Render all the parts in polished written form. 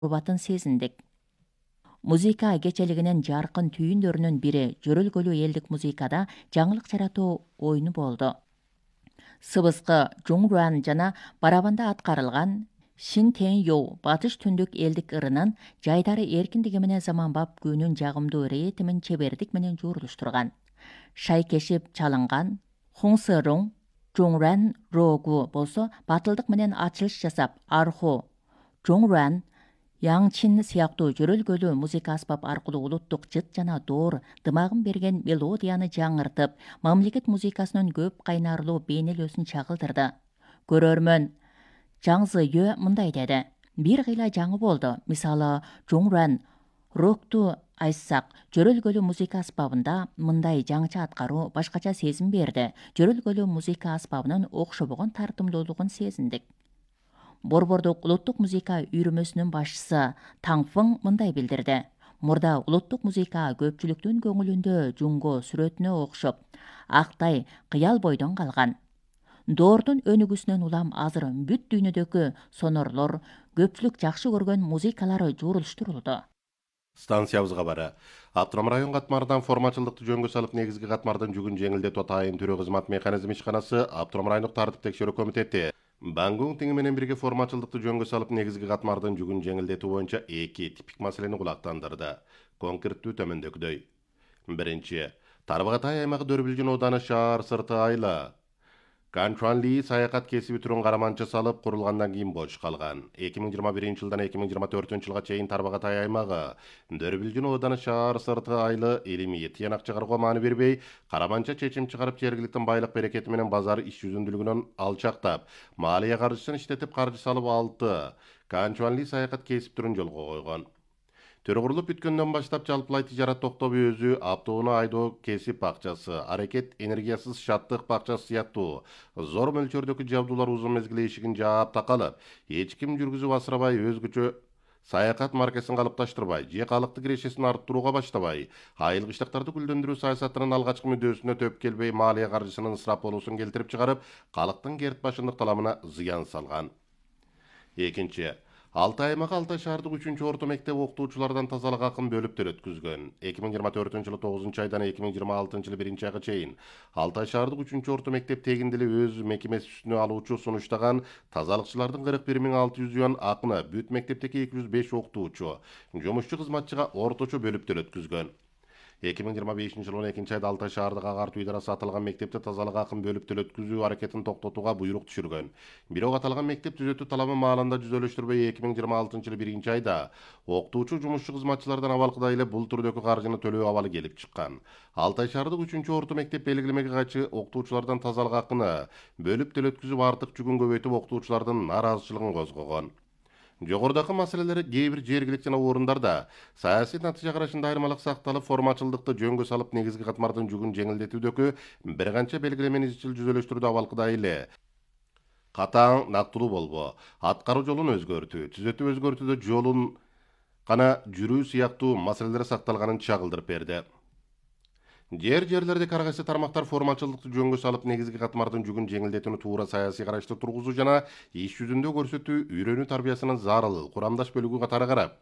урбатын сезиндик. Музыка кечелигинин жаркын түйүндөрүнүн бири жөрөлгөлүү элдик музыкада жаңылык жаратуу ойуну болду. Сыбызгы Жуңруан жана барабанда аткарылган Шин Тен Йоу батыш түндүк элдик ырынын жайдары эркиндиги менен заманбап күүнүн жагымдуу ритмин чебердик менен жуурулуштурган. Шайкешип чалынган Хунсы Рун Жуңруан рогу болсо батылдык менен ачылыш жасап, арху Жуңруан Яңчин сыяктуу жөрөлгөлүү музыка аспап аркылуу улуттук жыт жана доор дымагын берген мелодияны жаңыртып, мамлекет музыкасынын көп кайнарлуу бейнелөөсүн чагылдырды. Көрөрмөн Жаңзы Йө мындай деди: бир кыйла жаңы болду. Мисалы, Жуңруан рокту айтсак, жөрөлгөлүү музыка аспабында мындай жаңыча аткаруу башкача сезим берди. Жөрөлгөлүү музыка аспабынын окшобогон тартымдуулугун сезиндик. Борбордук улуттук музыка үйрөмөсүнүн башчысы Таңфың мындай билдирди: мурда улуттук музыка көпчүлүктүн көңүлүндө жунго сүрөтүнө окшоп, актай кыял бойдон калган. Доордун өнүгүүсүнөн улам азыр бүт дүйнөдөгү сонорлор көпчүлүк жакшы көргөн музыкалары жуурулуштурулду. Станциябыз кабары. Автоном район катмардан формачылдыкты жөнгө салып негизги катмардын жүгүн жеңилдетүү атайын түрөө кызмат механизми ишканасы Автоном райондук тартип текшерүү комитети Бангун тиңи менен бирге формачылдыкты жөнгө салып негизги катмардын жүгүн жеңилдетүү боюнча 2 типик маселени кулактандырды. Конкреттүү төмөндөгүдөй. Биринчи, Тарбагатай аймагы Дөрбүлжүн ооданы шаар сырты айла Канчуанли саякат кесиби түрүн караманча салып курулгандан кийин бош калган. 2021-жылдан 2024-жылга чейин Тарбагатай аймагы Дөрбүлжүн ооданы шаар сырты айылы илимий тыянак чыгарууга маани бербей, караманча чечим чыгарып жергиликтин байлык берекети менен базар иш жүзүндүүлүгүнөн алчактап, маалия каржысын иштетип каржы салып 6 Канчуанли саякат кесип түрүн жолго койгон. Төрө курулуп бүткөндөн баштап жалпылай тижарат токтоп өзү, автоону айдоо кесип бакчасы, аракет энергиясыз шаттык бакчасы сыяктуу зор мөлчөрдөгү жабдуулар узун мезгил эшигин жаап такалып, эч ким жүргүзүп асырабай өзгөчө саякат маркасын калыпташтырбай, же калыкты кирешесин арттырууга баштабай, айыл кыштактарды гүлдөндүрүү саясатынын алгачкы мүдөөсүнө төп келбей, маалия каржысынын ысырап болуусун келтирип чыгарып, калктын керт башындык таламына зыян салган. Экинчи, Алтай аймагы Алтай шаардык 3-чү орто мектеп окутуучулардан тазалык акын бөлүп төлөткүзгөн. 2024-жылы 9-айдан 2026-жылы 1-айга чейин Алтай шаардык 3-чү орто мектеп тегиндили өз мекемеси үстүнө алуучу сунуштаган тазалыкчылардын 41.600 юан акыны бүт мектептеги 205 окутуучу, жумушчу кызматчыга орточо бөлүп төлөткүзгөн. 2025-жылы 12-айда Алтай шаардык агартуу идарасы аталган мектепте тазалык акын бөлүп төлөткүзүү аракетин токтотууга буйрук түшүргөн. Бирок аталган мектеп түзөтүү талабы маалында жүзөлөштүрбөй 2026-жылы 1-айда окутуучу жумушчу кызматчылардан абалкыда эле бул түрдөгү каржыны төлөө абалы келип чыккан. Алтай шаардык 3-чү орто мектеп белгилемеге кайчы окутуучулардан тазалык акыны бөлүп төлөткүзүп артык жүгүн көбөйтүп окутуучулардын нааразычылыгын козгогон. Жогорудагы маселелер кээ бир жергиликтүү жана орундарда саясий натыйжа карашында айырмалык сакталып, формачылдыкты жөнгө салып негизги катмардын жүгүн жеңилдетүүдөгү бир канча белгилемени изчил жүзөлөштүрүүдө абалкыда эле катаң, нактылуу болбоо, аткаруу жолун өзгөртүү, түзөтүү өзгөртүүдө жолун гана жүрүү сыяктуу маселелер сакталганын чагылдырып берди. Жерлердеги ар кайсы тармактар формачылдыкты жөнгө салып негизги катмардын жүгүн жеңилдетүүнү туура саясий карашты тургузуу жана иш жүзүндө көрсөтүү, үйрөнүү тарбиясынын зарыл курамдаш бөлүгү катары карап,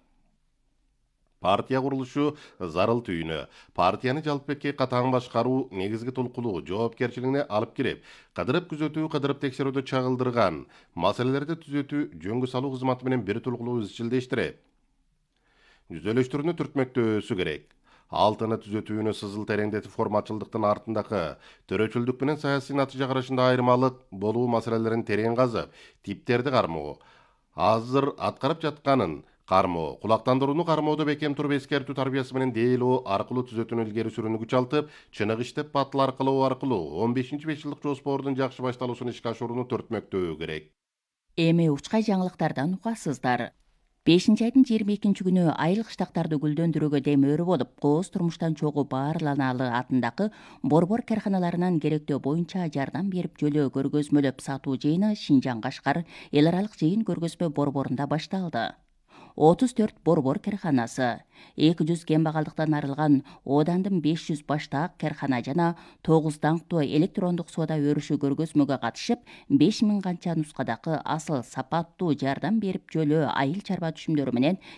партия курулушу зарыл түйүнү, партияны жалпыбекке катаң башкаруу негизги толкулуу жоопкерчилигине алып кирип, кыдырып күзөтүү, кыдырып текшерүүдө чагылдырган маселелерди түзөтүү, жөнгө салуу кызматы менен бир толкулуу изчилдештирип, жүзөлөштүрүүнү түртмөктөөсү керек. Алтыны түзөтүүнү сызыл тереңдетип, формачылдыктын артындагы төрөчүлдүк менен саясий натыйжа карашында айырмалык болуу маселелерин терең казып, типтерди кармоо, азыр аткарып жатканын кармоо, кулактандырууну кармоодо бекем туруп эскертүү тарбиясы менен дээлоо аркылуу түзөтүүнү илгери сүрүүнү күч алтып, чыныгы иштеп батыл аркылуу 15-5 жылдык жоспордун жакшы башталуусун ишке ашырууну түртмөктөө керек. Эми учкай жаңылыктардан угасыздар. 5-айдын 22-күнү айыл кыштактарды гүлдөндүрүүгө дем өрү болуп, кооз турмуштан чогуу Баарланалы атындагы борбор карканаларынан керектөө боюнча жардам берип жөлөө көргөзмөлөп сатуу жыйыны Шинжаң Кашкар эл аралык жыйын көргөзмө борборунда башталды. 34 борбор карханасы, 200 кембагалдыктан арылган Одандын 500 баштаак кархана жана 9 даңктуу электрондук соода өрүшү көргөзмөгө катышып, 5000 канча нускадагы асыл сапаттуу жардам берип жөлөө айыл чарба түшүмдөрү менен